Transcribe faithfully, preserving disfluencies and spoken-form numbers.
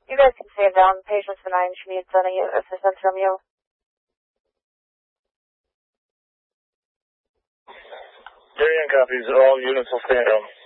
You guys can stand down. Patients for nine should need any assistance from you. Marianne copies. All units will stand down.